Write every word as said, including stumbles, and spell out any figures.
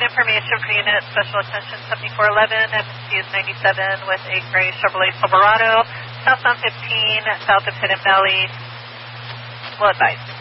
information for unit special attention seventy-four eleven. M C is ninety-seven with a gray Chevrolet Silverado, southbound fifteen, south of Hidden Valley. Will advise.